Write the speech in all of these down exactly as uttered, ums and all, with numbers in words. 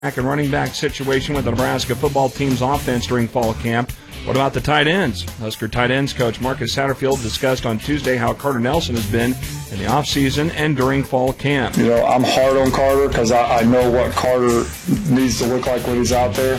Back and running back situation with the Nebraska football team's offense during fall camp. What about the tight ends? Husker tight ends coach Marcus Satterfield discussed on Tuesday how Carter Nelson has been in the offseason and during fall camp. You know, I'm hard on Carter because I, I know what Carter needs to look like when he's out there.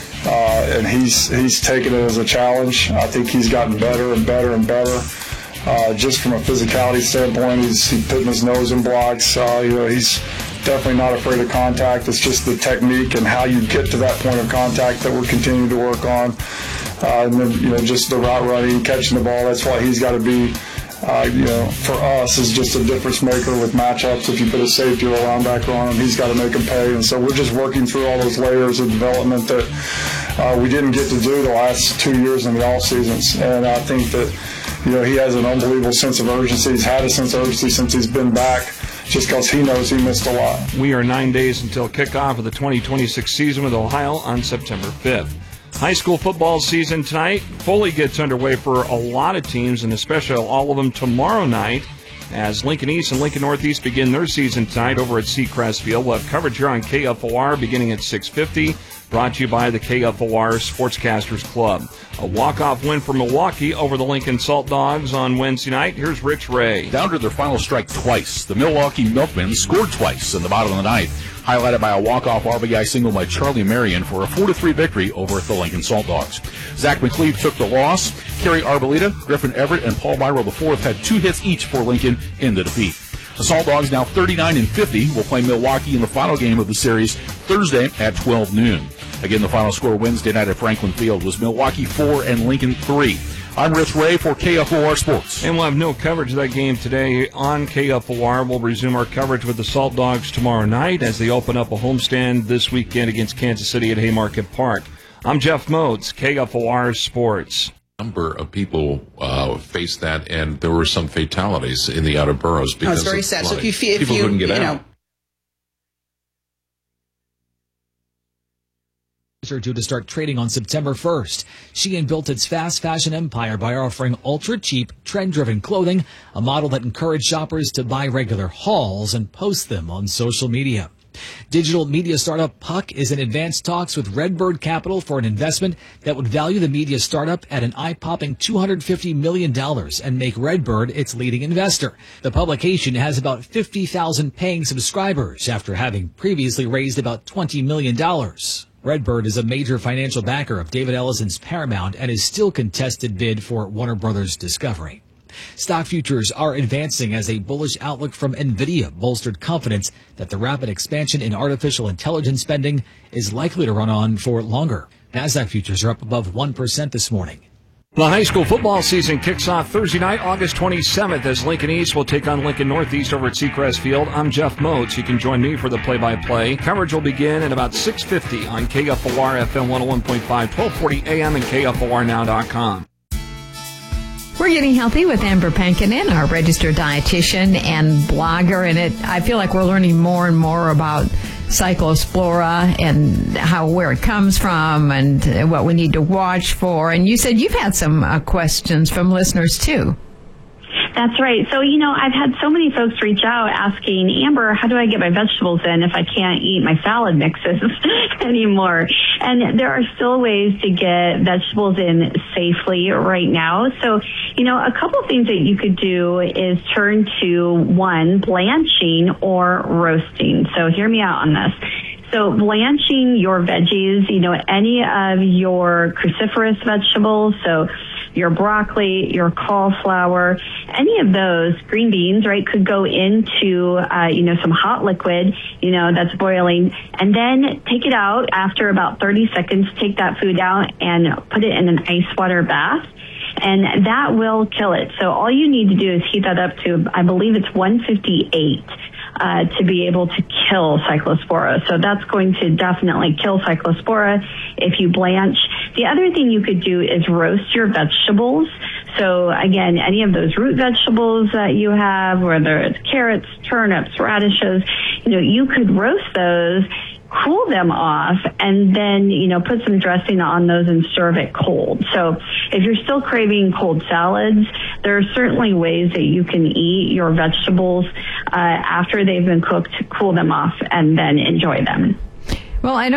Uh, and he's he's taken it as a challenge. I think he's gotten better and better and better. Uh, just from a physicality standpoint, he's, he's putting his nose in blocks. Uh, you know, he's definitely not afraid of contact. It's just the technique and how you get to that point of contact that we're continuing to work on. Uh, and then, you know, just the route running, catching the ball. That's why he's got to be, uh, you know, for us is just a difference maker with matchups. If you put a safety or a linebacker on him, he's got to make him pay. And so we're just working through all those layers of development that uh, we didn't get to do the last two years in the off seasons. And I think that, you know, he has an unbelievable sense of urgency. He's had a sense of urgency since he's been back, just because he knows he missed a lot. We are nine days until kickoff of the twenty twenty-six season with Ohio on September fifth. High school football season tonight fully gets underway for a lot of teams, and especially all of them tomorrow night, as Lincoln East and Lincoln Northeast begin their season tonight over at Seacrest Field. We'll have coverage here on K F O R beginning at six fifty, brought to you by the K F O R Sportscasters Club. A walk-off win for Milwaukee over the Lincoln Salt Dogs on Wednesday night. Here's Rich Ray. Down to their final strike twice. The Milwaukee Milkmen scored twice in the bottom of the ninth, highlighted by a walk-off R B I single by Charlie Marion for a four to three victory over the Lincoln Salt Dogs. Zach McLeod took the loss. Kerry Arbolita, Griffin Everett, and Paul Byro the fourth had two hits each for Lincoln in the defeat. The Salt Dogs, now thirty-nine and fifty, will play Milwaukee in the final game of the series Thursday at twelve noon. Again, the final score Wednesday night at Franklin Field was Milwaukee four and Lincoln three. I'm Rich Ray for K F O R Sports. And we'll have no coverage of that game today on K F O R. We'll resume our coverage with the Salt Dogs tomorrow night as they open up a homestand this weekend against Kansas City at Haymarket Park. I'm Jeff Motes, K F O R Sports. Number of people uh, faced that, and there were some fatalities in the outer boroughs because oh, it's very of sad. flooding. So if you, if people you, couldn't get you out. know, due to start trading on September first. Shein built its fast fashion empire by offering ultra-cheap, trend-driven clothing, a model that encouraged shoppers to buy regular hauls and post them on social media. Digital media startup Puck is in advanced talks with Redbird Capital for an investment that would value the media startup at an eye-popping two hundred fifty million dollars and make Redbird its leading investor. The publication has about fifty thousand paying subscribers after having previously raised about twenty million dollars. Redbird is a major financial backer of David Ellison's Paramount and is still contested bid for Warner Brothers Discovery. Stock futures are advancing as a bullish outlook from NVIDIA bolstered confidence that the rapid expansion in artificial intelligence spending is likely to run on for longer. NASDAQ futures are up above one percent this morning. The high school football season kicks off Thursday night, August twenty-seventh, as Lincoln East will take on Lincoln Northeast over at Seacrest Field. I'm Jeff Motes. You can join me for the play-by-play. Coverage will begin at about six fifty on K F O R F M one oh one point five, twelve forty A M and K F O R now dot com. We're getting healthy with Amber Pankinen, our registered dietitian and blogger, and it. I feel like we're learning more and more about Cyclospora and how where it comes from and what we need to watch for. And you said you've had some uh, questions from listeners too. That's right. So, you know, I've had so many folks reach out asking, Amber, how do I get my vegetables in if I can't eat my salad mixes anymore? And there are still ways to get vegetables in safely right now. So, you know, a couple things that you could do is turn to, one, blanching or roasting. So hear me out on this. So blanching your veggies, you know, any of your cruciferous vegetables, so your broccoli, your cauliflower, any of those green beans, right, could go into, uh, you know, some hot liquid, you know, that's boiling, and then take it out after about thirty seconds, take that food out and put it in an ice water bath. And that will kill it. So all you need to do is heat that up to, I believe it's one fifty-eight. Uh, to be able to kill Cyclospora. So that's going to definitely kill Cyclospora if you blanch. The other thing you could do is roast your vegetables. So again, any of those root vegetables that you have, whether it's carrots, turnips, radishes, you know, you could roast those, cool them off, and then, you know, put some dressing on those and serve it cold. So if you're still craving cold salads, there are certainly ways that you can eat your vegetables uh, after they've been cooked, cool them off, and then enjoy them. Well, I know